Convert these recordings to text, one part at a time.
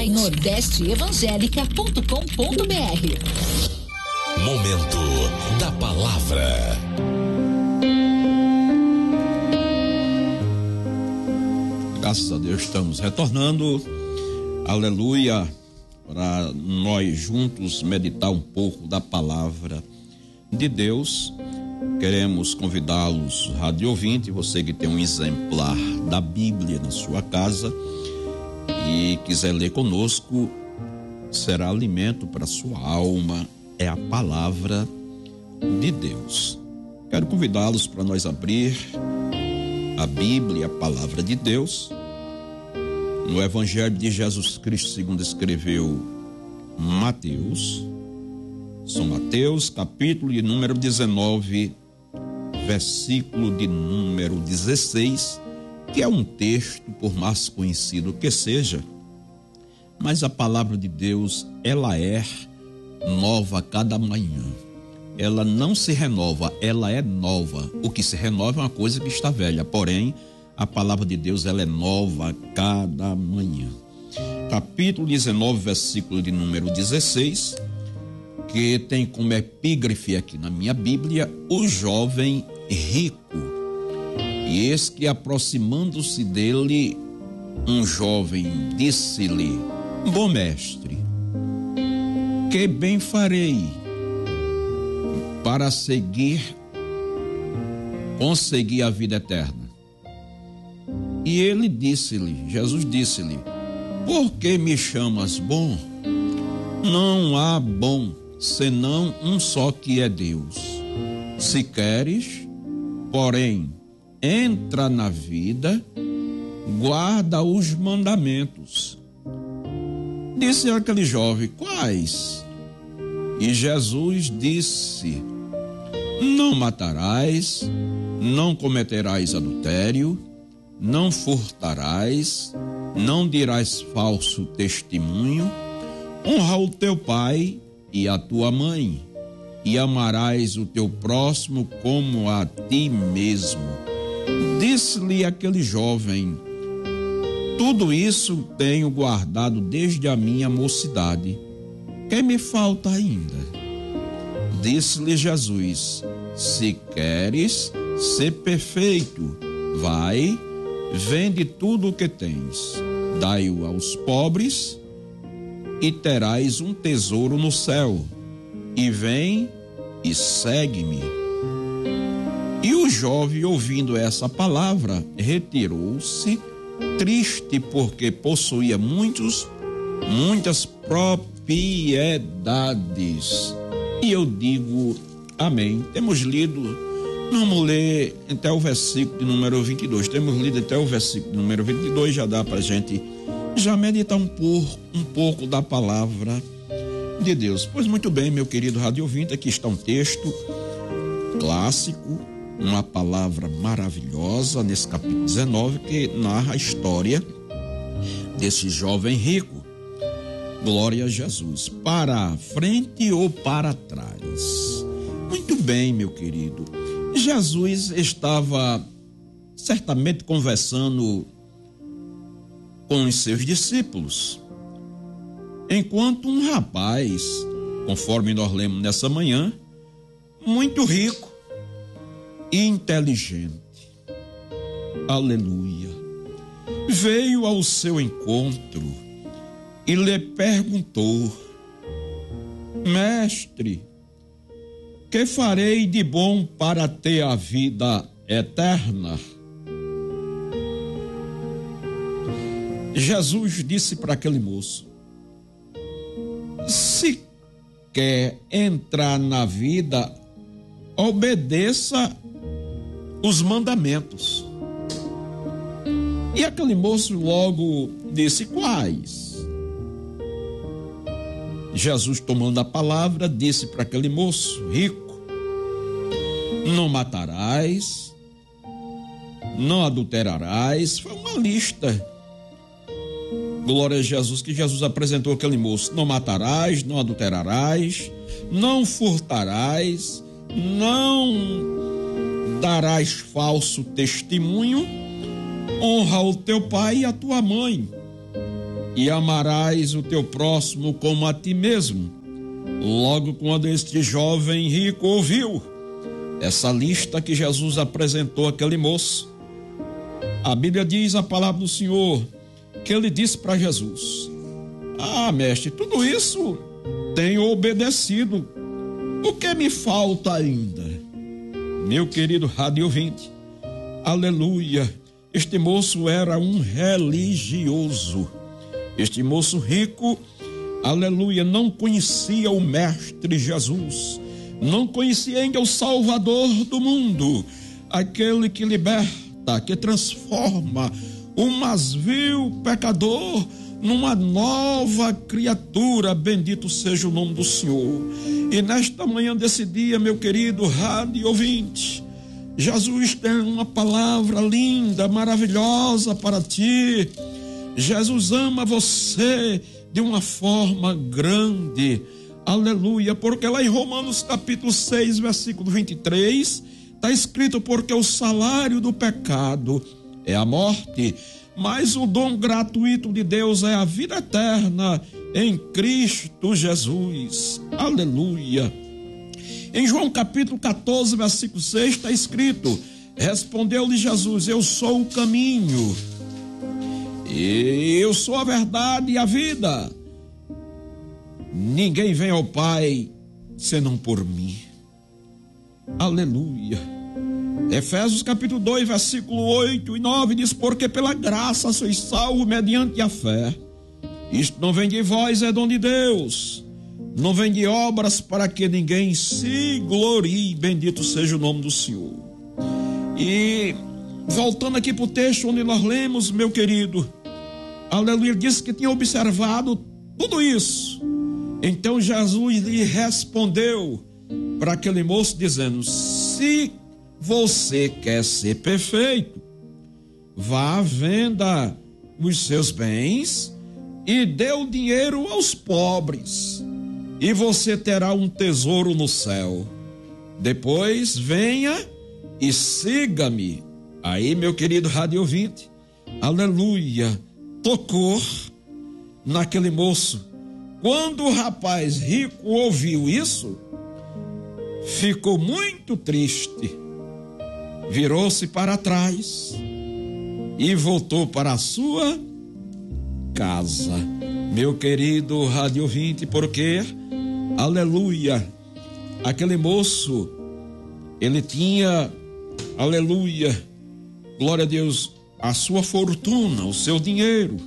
site nordesteevangelica.com.br. Momento da Palavra. Graças a Deus estamos retornando, aleluia, para nós juntos meditar um pouco da palavra de Deus. Queremos convidá-los, rádio ouvinte, você que tem um exemplar da Bíblia na sua casa e quiser ler conosco, será alimento para sua alma, é a palavra de Deus. Quero convidá-los para nós abrir a Bíblia, a palavra de Deus, no Evangelho de Jesus Cristo, segundo escreveu Mateus, São Mateus, capítulo de número 19, versículo de número 16, que é um texto, por mais conhecido que seja, mas a palavra de Deus, ela é nova a cada manhã. Ela não se renova, ela é nova. O que se renova é uma coisa que está velha, porém, a palavra de Deus, ela é nova a cada manhã. Capítulo 19, versículo de número 16, que tem como epígrafe aqui na minha Bíblia, o jovem rico. E eis que, aproximando-se dele, um jovem disse-lhe: bom mestre, que bem farei para conseguir a vida eterna? E ele disse-lhe, Jesus disse-lhe: por que me chamas bom? Não há bom, senão um só, que é Deus. Se queres, porém, entra na vida, guarda os mandamentos. Disse aquele jovem: quais? E Jesus disse: não matarás, não cometerás adultério, não furtarás, não dirás falso testemunho, honra o teu pai e a tua mãe, e amarás o teu próximo como a ti mesmo. Disse-lhe aquele jovem: tudo isso tenho guardado desde a minha mocidade. Que me falta ainda? Disse-lhe Jesus: se queres ser perfeito, vai, vende tudo o que tens, dai-o aos pobres e terás um tesouro no céu, e vem e segue-me. E o jovem, ouvindo essa palavra, retirou-se triste, porque possuía muitas propriedades. E eu digo amém. Temos lido, vamos ler até o versículo de número 22. Temos lido até o versículo de número 22, já dá pra gente já meditar um pouco da palavra de Deus. Pois muito bem, meu querido rádio ouvinte, aqui está um texto clássico, uma palavra maravilhosa nesse capítulo 19, que narra a história desse jovem rico. Glória a Jesus. Para a frente ou para trás? Muito bem, meu querido. Jesus estava certamente conversando com os seus discípulos, enquanto um rapaz, conforme nós lemos nessa manhã, muito rico e inteligente, aleluia, veio ao seu encontro e lhe perguntou: mestre, que farei de bom para ter a vida eterna? Jesus disse para aquele moço: se quer entrar na vida, obedeça os mandamentos. E aquele moço logo disse: quais? Jesus, tomando a palavra, disse para aquele moço rico: não matarás, não adulterarás. Foi uma lista, glória a Jesus, que Jesus apresentou aquele moço: não matarás, não adulterarás, não furtarás, não darás falso testemunho, honra o teu pai e a tua mãe, e amarás o teu próximo como a ti mesmo. Logo, quando este jovem rico ouviu essa lista que Jesus apresentou àquele moço, a Bíblia diz, a palavra do Senhor, que ele disse para Jesus: mestre, tudo isso tenho obedecido, o que me falta ainda? Meu querido rádio ouvinte, aleluia, este moço era um religioso. Este moço rico, aleluia, não conhecia o mestre Jesus, não conhecia ainda o Salvador do mundo, aquele que liberta, que transforma um mais vil pecador numa nova criatura. Bendito seja o nome do Senhor. E nesta manhã desse dia, meu querido rádio ouvinte, Jesus tem uma palavra linda, maravilhosa para ti. Jesus ama você de uma forma grande, aleluia, porque lá em Romanos capítulo 6, versículo 23, está escrito: porque o salário do pecado é a morte, mas o dom gratuito de Deus é a vida eterna em Cristo Jesus, aleluia. Em João capítulo 14, versículo 6, está escrito: respondeu-lhe Jesus: eu sou o caminho, eu sou a verdade e a vida. Ninguém vem ao Pai senão por mim. Aleluia. Efésios capítulo 2, versículo 8 e 9 diz: porque pela graça sois salvos mediante a fé. Isto não vem de vós, é dom de Deus. Não vem de obras, para que ninguém se glorie. Bendito seja o nome do Senhor. E voltando aqui para o texto onde nós lemos, meu querido, aleluia, ele disse que tinha observado tudo isso. Então Jesus lhe respondeu para aquele moço dizendo: se você quer ser perfeito, vá, venda os seus bens e dê o dinheiro aos pobres, e você terá um tesouro no céu. Depois venha e siga-me. Aí, meu querido rádio ouvinte, aleluia, tocou naquele moço. Quando o rapaz rico ouviu isso, ficou muito triste, virou-se para trás e voltou para a sua casa. Meu querido rádio ouvinte, porque, aleluia, aquele moço, ele tinha, aleluia, glória a Deus, a sua fortuna, o seu dinheiro,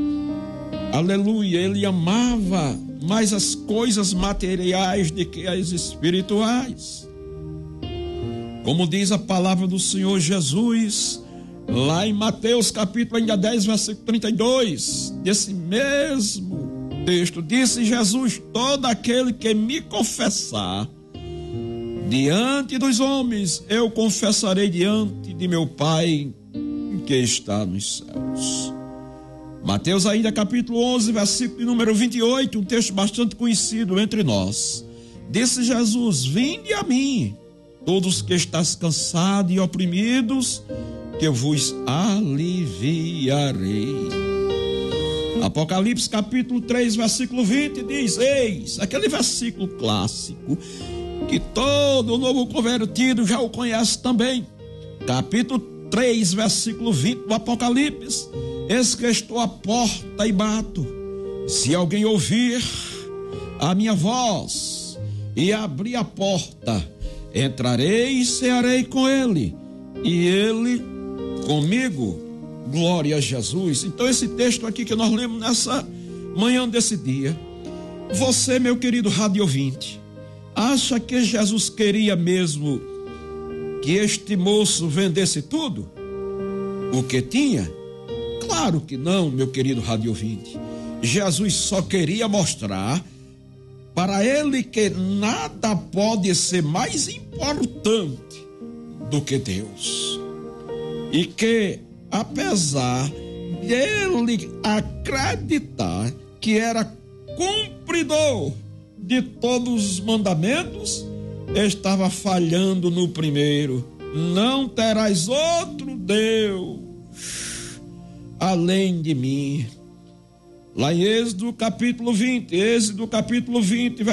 aleluia, ele amava mais as coisas materiais do que as espirituais. Como diz a palavra do Senhor Jesus, lá em Mateus capítulo 10, versículo 32, desse mesmo texto, disse Jesus: todo aquele que me confessar diante dos homens, eu confessarei diante de meu Pai que está nos céus. Mateus ainda capítulo 11, versículo número 28, um texto bastante conhecido entre nós. Disse Jesus: vinde a mim, todos que estáis cansados e oprimidos, que eu vos aliviarei. Apocalipse capítulo 3, versículo 20 diz: eis, aquele versículo clássico que todo novo convertido já o conhece também. Capítulo 3, versículo 20 do Apocalipse: eis que estou à porta e bato. Se alguém ouvir a minha voz e abrir a porta, entrarei e cearei com ele, e ele comigo. Glória a Jesus. Então esse texto aqui que nós lemos nessa manhã desse dia, você, meu querido rádio ouvinte, acha que Jesus queria mesmo que este moço vendesse tudo o que tinha? Claro que não, meu querido rádio ouvinte. Jesus só queria mostrar para ele que nada pode ser mais importante do que Deus, e que apesar de ele acreditar que era cumpridor de todos os mandamentos, estava falhando no primeiro: não terás outro Deus além de mim. Lá em Êxodo capítulo 20,